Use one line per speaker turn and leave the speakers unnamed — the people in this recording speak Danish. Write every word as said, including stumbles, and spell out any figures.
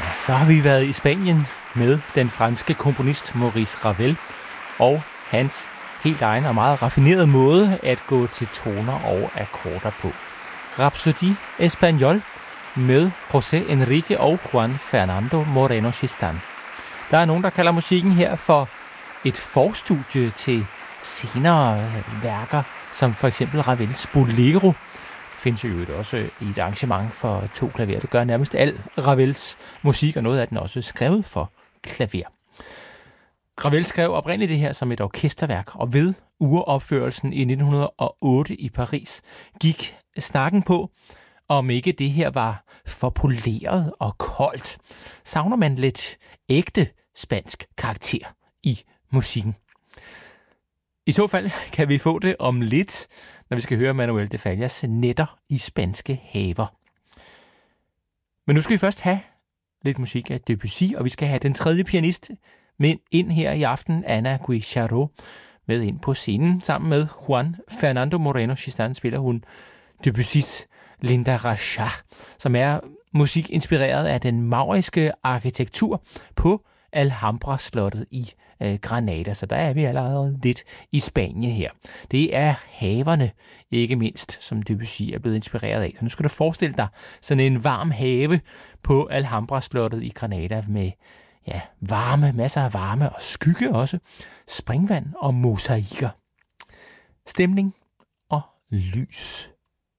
Så har vi været i Spanien med den franske komponist Maurice Ravel og hans helt egen og meget raffinerede måde at gå til toner og akkorder på. Rhapsodie Espagnol med José Enrique og Juan Fernando Moreno Chistan. Der er nogen, der kalder musikken her for et forstudie til senere værker, som for eksempel Ravels Bolero. Det findes jo også i et arrangement for to klaver. Det gør nærmest al Ravels musik, og noget af den også er skrevet for klaver. Ravel skrev oprindeligt det her som et orkesterværk, og ved uropførelsen i nitten hundrede og otte i Paris gik snakken på, om ikke det her var for poleret og koldt. Savner man lidt ægte spansk karakter i musikken? I så fald kan vi få det om lidt, når vi skal høre Manuel de Fallas Nætter i spanske haver. Men nu skal vi først have lidt musik af Debussy, og vi skal have den tredje pianist med ind her i aften, Ana Guijarro, med ind på scenen. Sammen med Juan Fernando Moreno Chistan spiller hun Debussys Linda Racha, som er musik inspireret af den mauriske arkitektur på Alhambra-slottet i øh, Granada. Så der er vi allerede lidt i Spanien her. Det er haverne, ikke mindst, som Debussy er blevet inspireret af. Så nu skal du forestille dig sådan en varm have på Alhambra-slottet i Granada med ja, varme, masser af varme og skygge også, springvand og mosaikker. Stemning og lys.